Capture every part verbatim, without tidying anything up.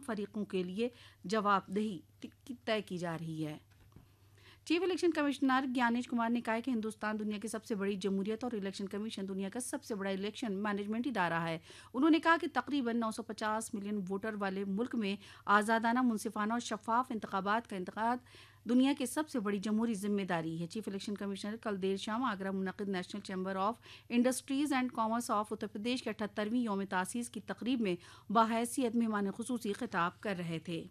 फरीकों के लिए जवाबदेही तय की जा रही है। Chief election commissioner Gyanesh Kumar ने कहा है कि हिंदुस्तान दुनिया की सबसे बड़ी जमहूरियत और इलेक्शन कमीशन दुनिया का सबसे बड़ा इलेक्शन मैनेजमेंट इदारा है। उन्होंने कहा कि तकरीबन नौ सौ पचास मिलियन वोटर वाले मुल्क में आज़ादाना, मुनसिफाना और शफाफ इंतखाबात का इंतखाब दुनिया की सबसे बड़ी जमहूरी जिम्मेदारी है। चीफ इलेक्शन कमिश्नर कल देर शाम Agra मुनक़िद national chamber of industries and commerce of Uttar Pradesh के अठहत्तरवीं यौम तासीस की तकरीब में बाहैसियत मेहमान खुसूसी खिताब कर रहे थे।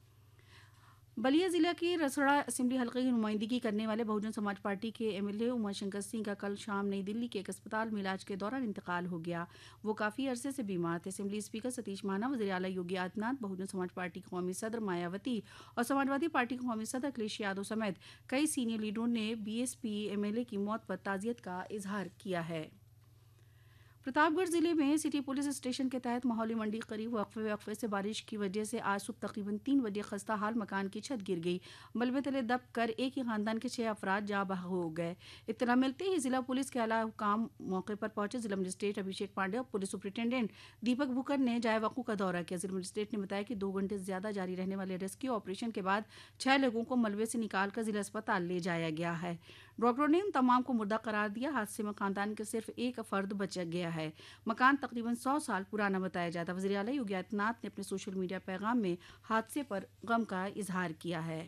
बलिया जिला की रसड़ा असेंबली हल्के की नुमाइंदगी करने वाले बहुजन समाज पार्टी के एमएलए उमाशंकर सिंह का कल शाम नई दिल्ली के एक अस्पताल में इलाज के दौरान इंतकाल हो गया। वो काफ़ी अरसे से बीमार थे। असेंबली स्पीकर सतीश महाना, वज़ीर आला योगी आदित्यनाथ, बहुजन समाज पार्टी के कौमी सदर मायावती और समाजवादी पार्टी के कौमी सदर अखिलेश यादव समेत कई सीनियर लीडरों ने बीएसपी एमएलए की मौत पर ताज़ियत का इजहार किया है। प्रतापगढ़ जिले में सिटी पुलिस स्टेशन के तहत माहौली मंडी करीब वक्फे वक्फे से बारिश की वजह से आज सुबह तकरीबन तीन बजे खस्ता हाल मकान की छत गिर गई। मलबे तले दब कर एक ही खानदान के छह अफराद जा बहा हो गए। इत्तला मिलते ही जिला पुलिस के आला हुकाम मौके पर पहुंचे। जिला मजिस्ट्रेट अभिषेक पांडे और पुलिस सुपरिटेंडेंट दीपक भुकर ने जाए वकू का दौरा किया। जिला मजिस्ट्रेट ने बताया कि दो घंटे से ज्यादा जारी रहने वाले रेस्क्यू ऑपरेशन के बाद छह लोगों को मलबे से निकाल कर जिला अस्पताल ले जाया गया है। डॉक्टरों ने उन तमाम को मुर्दा करार दिया। हादसे में खानदान के सिर्फ एक फर्द बच गया है। मकान तकरीबन सौ साल पुराना बताया जाता। वज़ीर आला योगी आदित्यनाथ ने अपने सोशल मीडिया पैगाम में हादसे पर गम का इजहार किया है।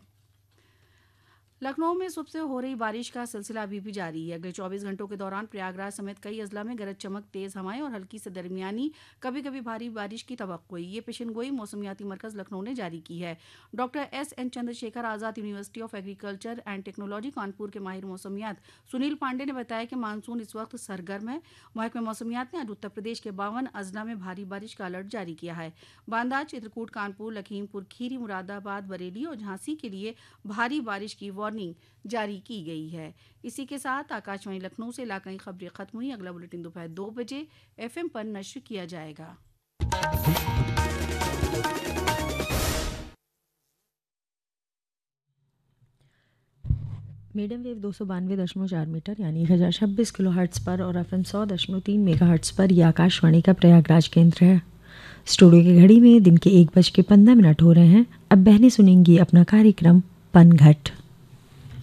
लखनऊ में सुबह से हो रही बारिश का सिलसिला अभी भी जारी है। अगले चौबीस घंटों के दौरान प्रयागराज समेत कई अजला में गरज चमक, तेज हवाएं और हल्की से दरमियानी कभी कभी भारी बारिश की तवक्कुई। ये पेशेनगोई मौसमियाती मरकज लखनऊ ने जारी की है। Doctor S N Chandrashekhar Azad university of agriculture and technology Kanpur के माहिर मौसमियात सुनील पांडे ने बताया कि मानसून इस वक्त सरगर्म है। महकमे मौसमियात ने आज उत्तर प्रदेश के बावन अजला में भारी बारिश का अलर्ट जारी किया है। बांदा, चित्रकूट, कानपुर, लखीमपुर खीरी, मुरादाबाद, बरेली और झांसी के लिए भारी बारिश की वार्निंग जारी की गई है। इसी के साथ आकाशवाणी लखनऊ से इलाकाई खबरें खत्म हुई। अगला बुलेटिन दोपहर दो बजे एफएम पर नश्र किया जाएगा। मीडियम वेव दो सौ बानवे दशमलव चार मीटर यानी एक हज़ार छब्बीस किलो हर्ट्स पर और एफएम सौ दशमलव तीन मेगा हर्ट्स पर यह आकाशवाणी का प्रयागराज केंद्र है। स्टूडियो की घड़ी में दिन के एक बज के पंद्रह मिनट हो रहे हैं। अब बहनें सुनेंगी अपना कार्यक्रम पनघट।